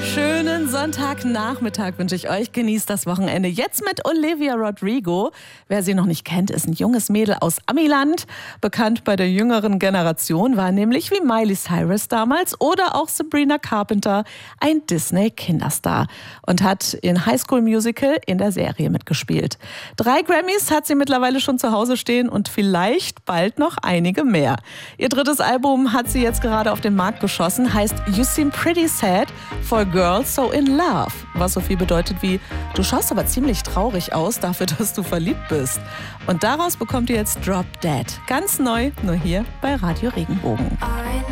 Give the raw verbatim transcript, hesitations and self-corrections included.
Schönen Sonntagnachmittag wünsche ich euch. Genießt das Wochenende jetzt mit Olivia Rodrigo. Wer sie noch nicht kennt, ist ein junges Mädel aus Amiland. Bekannt bei der jüngeren Generation, war nämlich wie Miley Cyrus damals oder auch Sabrina Carpenter ein Disney-Kinderstar und hat in High School Musical in der Serie mitgespielt. Drei Grammys hat sie mittlerweile schon zu Hause stehen und vielleicht bald noch einige mehr. Ihr drittes Album hat sie jetzt gerade auf den Markt geschossen, heißt You Seem Pretty Sad for a Girl So in Love, was so viel bedeutet wie, du schaust aber ziemlich traurig aus dafür, dass du verliebt bist. Und daraus bekommt ihr jetzt Drop Dead. Ganz neu, nur hier bei Radio Regenbogen.